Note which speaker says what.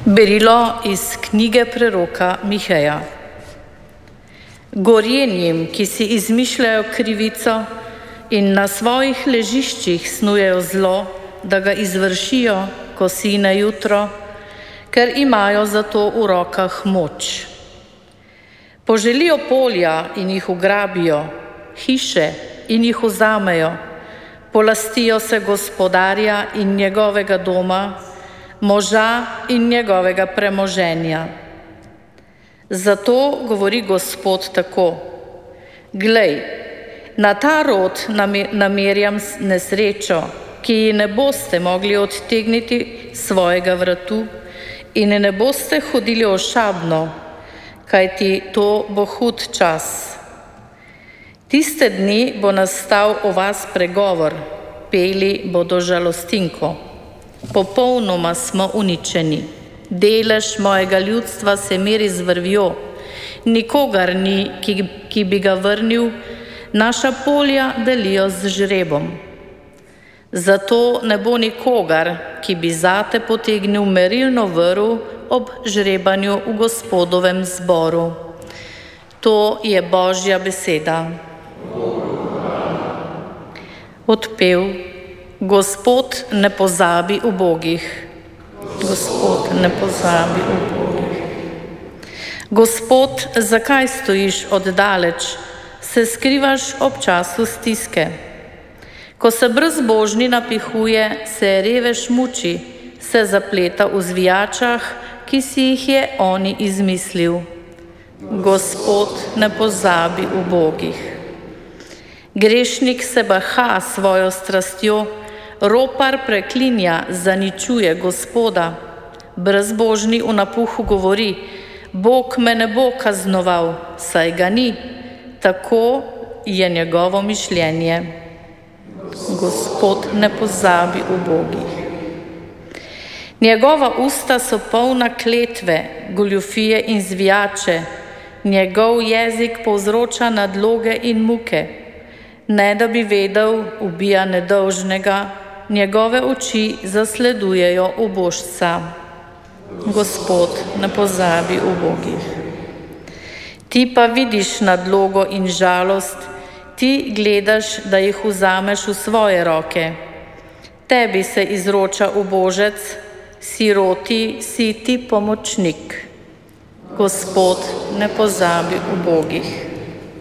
Speaker 1: Berilo iz knjige preroka Miheja. Gorjenjem, ki si izmišljajo krivico in na svojih ležiščih snujejo zlo, da ga izvršijo, ko sine jutro, ker imajo za to v rokah moč. Poželijo polja in jih ugrabijo, hiše in jih vzamejo, polastijo se gospodarja in njegovega doma, moža in njegovega premoženja. Zato govori Gospod tako: glej, na ta rod namerjam nesrečo, ki ji ne boste mogli odtegniti svojega vratu in ne boste hodili ošabno, kajti to bo hud čas. Tiste dni bo nastal o vas pregovor, peli bodo žalostinko. Popolnoma smo uničeni, delež mojega ljudstva se meri z vrvjo, nikogar ni, ki bi ga vrnil, naša polja delijo z žrebom. Zato ne bo nikogar, ki bi zate potegnil merilno vrv ob žrebanju v Gospodovem zboru. To je Božja beseda. Odpev: Gospod ne pozabi ubogih. Gospod ne pozabi ubogih. Gospod, zakaj stojiš oddaleč, se skrivaš ob času stiske? Ko se brezbožni napihuje, se revež muči, se zapleta v zvijačah, ki si jih je on izmislil. Gospod ne pozabi ubogih. Grešnik se baha svojo strastjo, ropar preklinja, zaničuje Gospoda. Brezbožni v napuhu govori: Bog me ne bo kaznoval, saj ga ni. Tako je njegovo mišljenje. Gospod ne pozabi ubogih. Njegova usta so polna kletve, goljufije in zvijače. Njegov jezik povzroča nadloge in muke. Ne da bi vedel, ubija nedolžnega, njegove oči zasledujejo ubožca. Gospod ne pozabi ubogih. Ti pa vidiš nadlogo in žalost, ti gledaš, da jih vzameš v svoje roke. Tebi se izroča ubožec, siroti si ti pomočnik. Gospod ne pozabi ubogih.